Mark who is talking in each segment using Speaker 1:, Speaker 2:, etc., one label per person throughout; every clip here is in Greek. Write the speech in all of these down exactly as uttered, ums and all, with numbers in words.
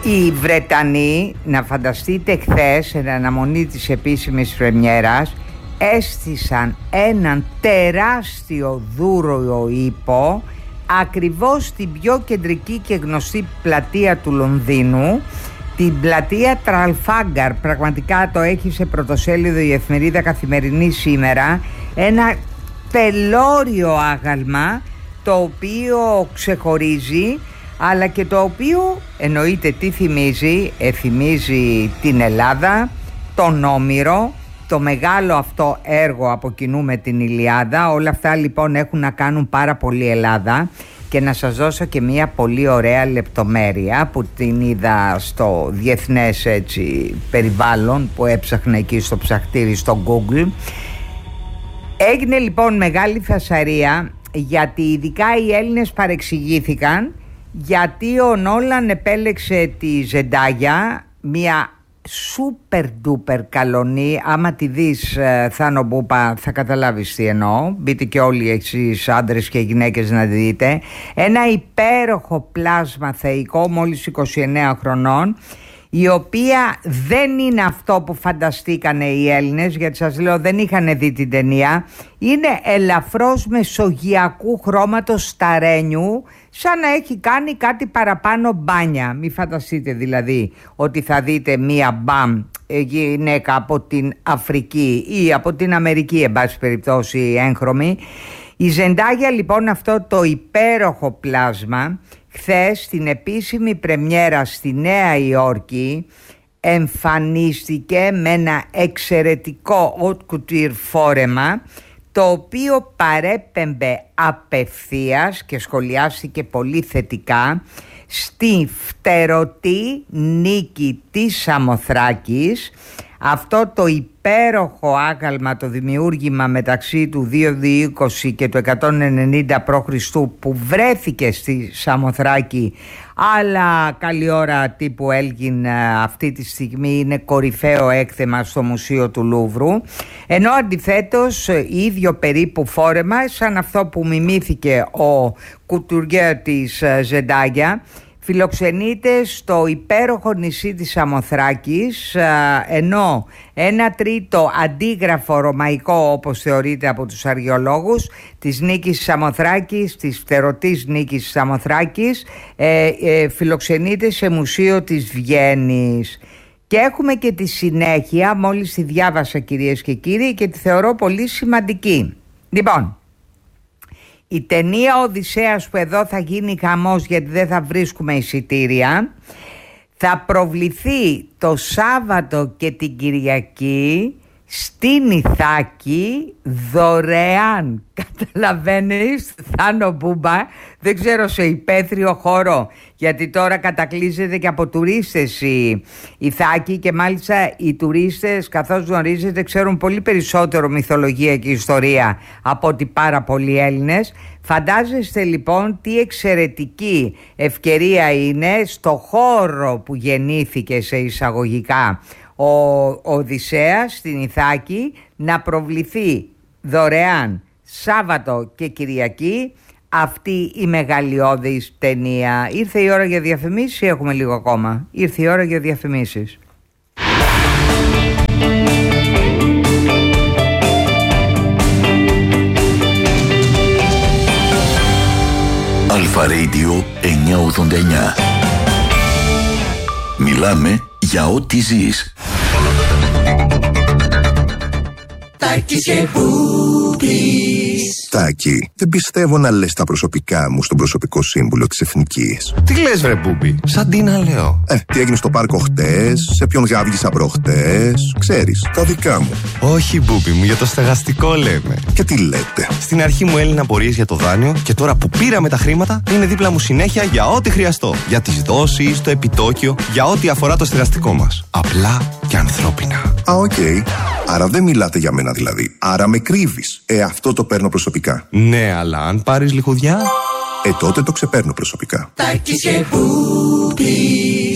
Speaker 1: Οι Βρετανοί, να φανταστείτε, χθες, εν αναμονή της επίσημης πρεμιέρας, έστησαν έναν τεράστιο δούρο ύπο ακριβώς στην πιο κεντρική και γνωστή πλατεία του Λονδίνου, την πλατεία Τραλφάγκαρ. Πραγματικά το έχει σε πρωτοσέλιδο η εφημερίδα Καθημερινή σήμερα. Ένα τελώριο άγαλμα, το οποίο ξεχωρίζει, αλλά και το οποίο εννοείται τι θυμίζει. ε, θυμίζει την Ελλάδα, τον Όμηρο, το μεγάλο αυτό έργο από κοινού με την Ηλιάδα. Όλα αυτά λοιπόν έχουν να κάνουν πάρα πολύ Ελλάδα. Και να σας δώσω και μια πολύ ωραία λεπτομέρεια που την είδα στο διεθνές έτσι, περιβάλλον που έψαχνα εκεί στο ψαχτήρι στο Google. Έγινε λοιπόν μεγάλη φασαρία, γιατί ειδικά οι Έλληνες παρεξηγήθηκαν, γιατί ο Νόλαν επέλεξε τη Ζεντάγια, μια σούπερ ντούπερ καλονή. Άμα τη δεις, Θάνο Μπούπα, θα καταλάβεις τι εννοώ. Μπείτε και όλοι εσείς άντρες και γυναίκες να δείτε. Ένα υπέροχο πλάσμα θεϊκό, μόλις είκοσι εννέα χρονών, η οποία δεν είναι αυτό που φανταστήκανε οι Έλληνες, γιατί σας λέω δεν είχαν δει την ταινία. Είναι ελαφρώς μεσογειακού χρώματος σταρένιου, σαν να έχει κάνει κάτι παραπάνω μπάνια. Μην φανταστείτε δηλαδή ότι θα δείτε μία μπαμ γυναίκα από την Αφρική ή από την Αμερική, εν πάση περιπτώσει έγχρωμη. Η Ζεντάγια λοιπόν, αυτό το υπέροχο πλάσμα, χθες στην επίσημη πρεμιέρα στη Νέα Υόρκη εμφανίστηκε με ένα εξαιρετικό haute couture φόρεμα, το οποίο παρέπεμπε απευθείας και σχολιάστηκε πολύ θετικά στη φτερωτή νίκη της Σαμοθράκης. Αυτό το υπέροχο άγαλμα, το δημιούργημα μεταξύ του δύο χιλιάδες είκοσι και του εκατόν ενενήντα π.Χ. που βρέθηκε στη Σαμοθράκη, αλλά καλή ώρα τύπου Έλγιν αυτή τη στιγμή είναι κορυφαίο έκθεμα στο Μουσείο του Λούβρου, ενώ αντιθέτως ίδιο περίπου φόρεμα σαν αυτό που μιμήθηκε ο κουτουριέρ της Ζεντάγια φιλοξενείται στο υπέροχο νησί της Σαμοθράκης, ενώ ένα τρίτο αντίγραφο ρωμαϊκό, όπως θεωρείται από τους αρχαιολόγους, της νίκης της Σαμοθράκης, της φτερωτής νίκης της Σαμοθράκης, ε, ε, φιλοξενείται σε μουσείο της Βιέννης. Και έχουμε και τη συνέχεια, μόλις τη διάβασα κυρίες και κύριοι και τη θεωρώ πολύ σημαντική. Λοιπόν, η ταινία Οδυσσέας, που εδώ θα γίνει χαμός γιατί δεν θα βρίσκουμε εισιτήρια, θα προβληθεί το Σάββατο και την Κυριακή στην Ιθάκη δωρεάν. Καταλαβαίνεις, Θάνο Μπούμπα, δεν ξέρω σε υπαίθριο χώρο, γιατί τώρα κατακλείζεται και από τουρίστες η Ιθάκη, και μάλιστα οι τουρίστες, καθώς γνωρίζετε, ξέρουν πολύ περισσότερο μυθολογία και ιστορία από ότι πάρα πολλοί Έλληνες. Φαντάζεστε λοιπόν τι εξαιρετική ευκαιρία είναι στο χώρο που γεννήθηκε σε εισαγωγικά ο Οδυσσέας στην Ιθάκη να προβληθεί δωρεάν Σάββατο και Κυριακή αυτή η μεγαλειώδης ταινία. Ήρθε η ώρα για διαφημίσεις ή έχουμε λίγο ακόμα? Ήρθε η ώρα για διαφημίσεις.
Speaker 2: Αλφα Radio εννιακόσια ογδόντα εννιά. Μιλάμε για ό,τι ζεις.
Speaker 3: Τάκης και Μπούπης.
Speaker 4: Τάκη, δεν πιστεύω να λες τα προσωπικά μου στον προσωπικό σύμβουλο της Εθνικής.
Speaker 5: Τι λες βρε Μπούπη, σαν τι να λέω?
Speaker 4: Ε, τι έγινε στο πάρκο χτες, σε ποιον γάβγησα προχτές, ξέρεις, τα δικά μου.
Speaker 5: Όχι Μπούπη μου, για το στεγαστικό λέμε.
Speaker 4: Και τι λέτε?
Speaker 5: Στην αρχή μου έλυναν απορίες για το δάνειο και τώρα που πήραμε τα χρήματα είναι δίπλα μου συνέχεια για ό,τι χρειαστώ. Για τις δόσεις, το επιτόκιο, για ό,τι αφορά το στεγαστικό μας. Απλά και ανθρώπινα.
Speaker 4: Α, οκ. Okay. Άρα δεν μιλάτε για μένα δηλαδή. Άρα με κρύβεις. Ε, αυτό το παίρνω προσωπικά.
Speaker 5: Ναι, αλλά αν πάρεις λιχουδιά...
Speaker 4: Ε, τότε το ξεπέρνω προσωπικά.
Speaker 3: Τάκης και Μπούπης.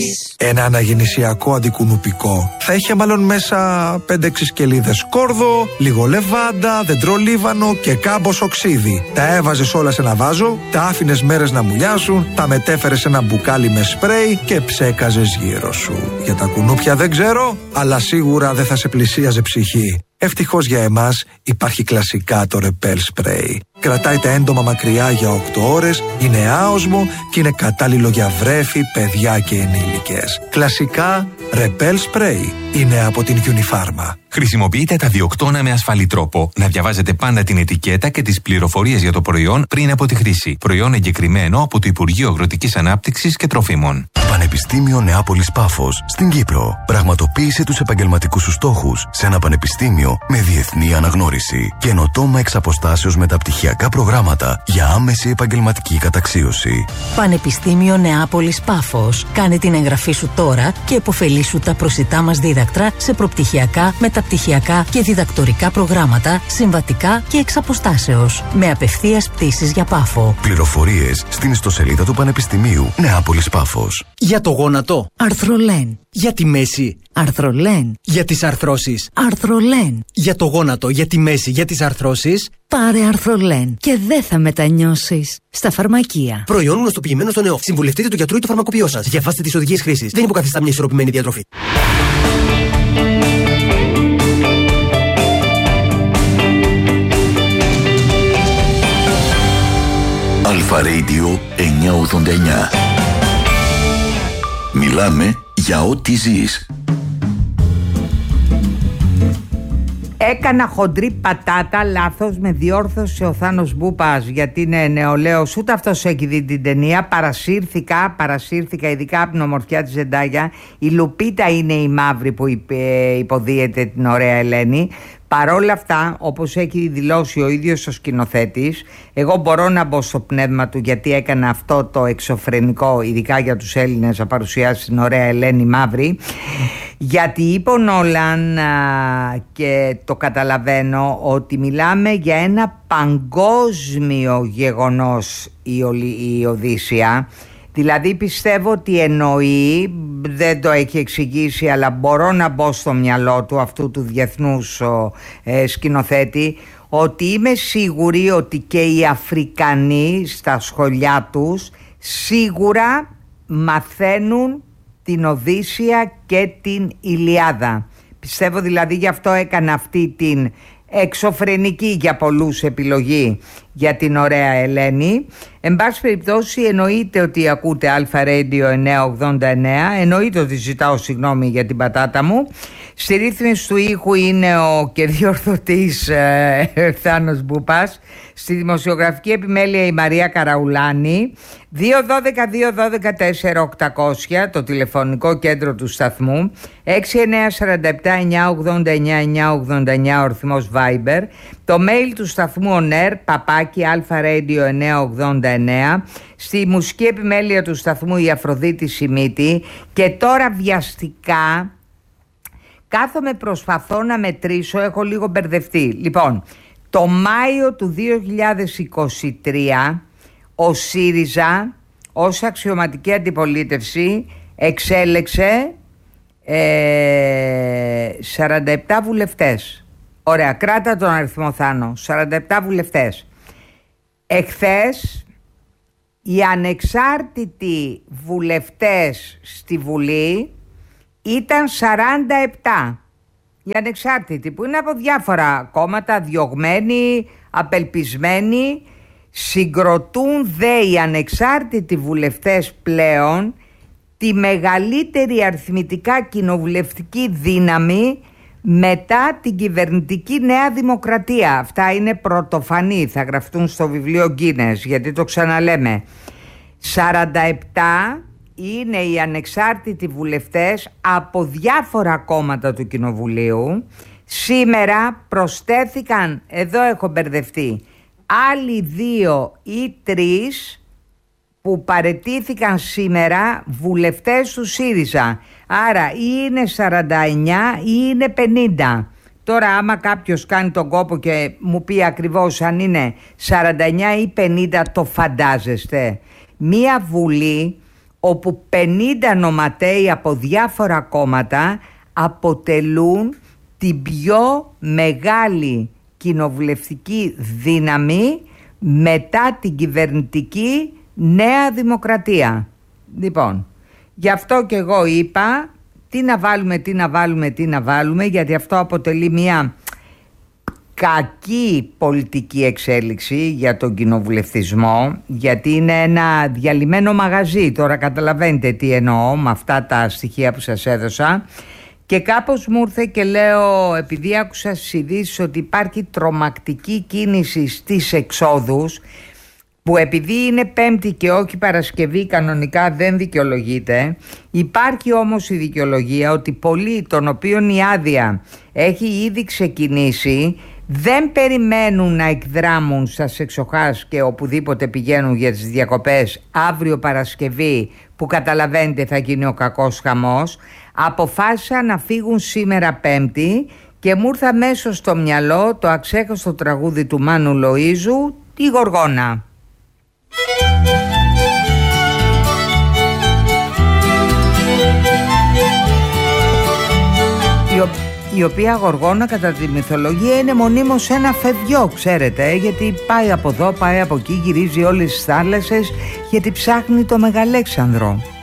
Speaker 6: Ένα αναγεννησιακό αντικουνουπικό θα είχε μάλλον μέσα πέντε έξι σκελίδες κόρδο, λίγο λεβάντα, δεντρολίβανο και κάμποσο ξύδι. Τα έβαζες όλα σε ένα βάζο, τα άφηνες μέρες να μουλιάσουν, τα μετέφερες σε ένα μπουκάλι με σπρέι και ψέκαζες γύρω σου. Για τα κουνούπια δεν ξέρω, αλλά σίγουρα δεν θα σε πλησίαζε ψυχή. Ευτυχώς για εμάς υπάρχει κλασικά το Repel Spray. Κρατάει τα έντομα μακριά για οκτώ ώρες, είναι άοσμο και είναι κατάλληλο για βρέφη, παιδιά και ενήλικες. Κλασικά Repel Spray είναι από την Unifarma.
Speaker 7: Χρησιμοποιείτε τα διοκτώνα με ασφαλή τρόπο. Να διαβάζετε πάντα την ετικέτα και τις πληροφορίες για το προϊόν πριν από τη χρήση. Προϊόν εγκεκριμένο από το Υπουργείο Αγροτικής Ανάπτυξης και Τροφίμων.
Speaker 2: Πανεπιστήμιο Νεάπολης Πάφος στην Κύπρο. Πραγματοποίησε τους επαγγελματικούς σου στόχους σε ένα πανεπιστήμιο με διεθνή αναγνώριση. Καινοτόμα εξ αποστάσεως μεταπτυχιακά προγράμματα για άμεση επαγγελματική καταξίωση.
Speaker 8: Πανεπιστήμιο Νεάπολης Πάφος. Κάνε την εγγραφή σου τώρα και επωφελήσου τα προσιτά μας δίδακτρα σε προπτυχιακά, μεταπτυχιακά και διδακτορικά προγράμματα, συμβατικά και εξ αποστάσεως. Με απευθείας πτήσεις για Πάφο.
Speaker 2: Πληροφορίες στην ιστοσελίδα του Πανεπιστημίου Νεάπολης Πάφος.
Speaker 9: Για το γόνατο.
Speaker 8: Αρθρολέν.
Speaker 9: Για τη μέση.
Speaker 8: Αρθρολέν.
Speaker 9: Για τις αρθρώσεις.
Speaker 8: Αρθρολέν.
Speaker 9: Για το γόνατο, για τη μέση, για τις αρθρώσεις.
Speaker 8: Πάρε Αρθρολέν και δεν θα μετανιώσεις. Στα φαρμακεία.
Speaker 9: Προϊόν γνωστοποιημένο στον ΕΟΦ. Συμβουλευτείτε του γιατρού ή του φαρμακοποιό σας. Διαβάστε τις οδηγίες χρήσης. Δεν υποκαθιστά μια ισορροπημένη διατροφή.
Speaker 2: Αλφα Radio εννιακόσια ογδόντα εννιά. Μιλάμε για ό,τι ζεις.
Speaker 1: Έκανα χοντρή πατάτα, λάθος, με διόρθωσε ο Θάνος Μπούπας, γιατί είναι νεολαίος, ούτε αυτός έχει δει την ταινία. Παρασύρθηκα, παρασύρθηκα ειδικά από την ομορφιά της Ζεντάγια. Η Λουπίτα είναι η μαύρη που υποδίεται την ωραία Ελένη. Παρόλα αυτά, όπως έχει δηλώσει ο ίδιος ο σκηνοθέτης, εγώ μπορώ να μπω στο πνεύμα του, γιατί έκανα αυτό το εξωφρενικό, ειδικά για τους Έλληνες, να παρουσιάσει την ωραία Ελένη μαύρη. Γιατί είπε ο Νόλαν, και το καταλαβαίνω, ότι μιλάμε για ένα παγκόσμιο γεγονός η, η Οδύσσεια. Δηλαδή πιστεύω ότι εννοεί, δεν το έχει εξηγήσει, αλλά μπορώ να μπω στο μυαλό του, αυτού του διεθνούς ε, σκηνοθέτη, ότι είμαι σίγουρη ότι και οι Αφρικανοί στα σχολιά τους σίγουρα μαθαίνουν την Οδύσσεια και την Ηλιάδα. Πιστεύω δηλαδή, γι' αυτό έκανα αυτή την εξωφρενική για πολλούς επιλογή για την ωραία Ελένη. Εν πάση περιπτώσει, εννοείται ότι ακούτε Αλφα Radio εννιακόσια ογδόντα εννέα, εννοείται ότι ζητάω συγγνώμη για την πατάτα μου. Στη ρύθμιση του ήχου είναι ο και διορθωτής ε, Θάνος Μπούπας. Στη δημοσιογραφική επιμέλεια η Μαρία Καραουλάνη. δύο ένα δύο δύο ένα δύο τέσσερα οκτακόσια το τηλεφωνικό κέντρο του σταθμού. έξι εννιά τέσσερα επτά εννιακόσια ογδόντα εννιά εννιακόσια ογδόντα εννιά ο ρυθμός Viber. Το mail του σταθμού ονέρ παπάκι αλφα-radio εννιακόσια ογδόντα εννέα. Στη μουσική επιμέλεια του σταθμού η Αφροδίτη Σιμίτη. Και τώρα βιαστικά κάθομαι, προσπαθώ να μετρήσω, έχω λίγο μπερδευτεί. Λοιπόν, το Μάιο του δύο χιλιάδες είκοσι τρία ο ΣΥΡΙΖΑ ως αξιωματική αντιπολίτευση εξέλεξε ε, σαράντα επτά βουλευτές. Ωραία, κράτα τον αριθμό, Θάνο. σαράντα επτά βουλευτές. Εχθές οι ανεξάρτητοι βουλευτές στη Βουλή ήταν σαράντα επτά. Οι ανεξάρτητοι, που είναι από διάφορα κόμματα, διωγμένοι, απελπισμένοι. Συγκροτούν δε οι ανεξάρτητοι βουλευτές πλέον τη μεγαλύτερη αριθμητικά κοινοβουλευτική δύναμη μετά την κυβερνητική Νέα Δημοκρατία. Αυτά είναι πρωτοφανή, θα γραφτούν στο βιβλίο Guinness, γιατί το ξαναλέμε. σαράντα επτά είναι οι ανεξάρτητοι βουλευτές από διάφορα κόμματα του Κοινοβουλίου. Σήμερα προσθέθηκαν, εδώ έχω μπερδευτεί, άλλοι δύο ή τρεις που παραιτήθηκαν σήμερα, βουλευτές του ΣΥΡΙΖΑ. Άρα ή είναι σαράντα εννιά ή είναι πενήντα. Τώρα άμα κάποιος κάνει τον κόπο και μου πει ακριβώς αν είναι σαράντα εννιά ή πενήντα, το φαντάζεστε. Μία βουλή όπου πενήντα νοματέοι από διάφορα κόμματα αποτελούν την πιο μεγάλη κοινοβουλευτική δύναμη μετά την κυβερνητική Νέα Δημοκρατία. Λοιπόν, γι' αυτό και εγώ είπα τι να βάλουμε, τι να βάλουμε, τι να βάλουμε, γιατί αυτό αποτελεί μια κακή πολιτική εξέλιξη για τον κοινοβουλευτισμό, γιατί είναι ένα διαλυμένο μαγαζί. Τώρα καταλαβαίνετε τι εννοώ με αυτά τα στοιχεία που σας έδωσα. Και κάπως μου ήρθε και λέω, επειδή άκουσα στις ειδήσεις ότι υπάρχει τρομακτική κίνηση στις εξόδους, που επειδή είναι Πέμπτη και όχι Παρασκευή κανονικά δεν δικαιολογείται. Υπάρχει όμως η δικαιολογία ότι πολλοί των οποίων η άδεια έχει ήδη ξεκινήσει δεν περιμένουν να εκδράμουν στα Σεξοχάς και οπουδήποτε πηγαίνουν για τις διακοπές αύριο Παρασκευή, που καταλαβαίνετε θα γίνει ο κακός χαμός. Αποφάσισαν να φύγουν σήμερα Πέμπτη και μου ήρθε αμέσως στο μυαλό το αξέχαστο τραγούδι του Μάνου Λοΐζου, τη Γοργόνα. Η οποία Γοργόνα κατά τη μυθολογία είναι μονίμως ένα φευγιό, ξέρετε, γιατί πάει από εδώ, πάει από εκεί, γυρίζει όλες τις θάλασσες, γιατί ψάχνει το Μεγαλέξανδρο.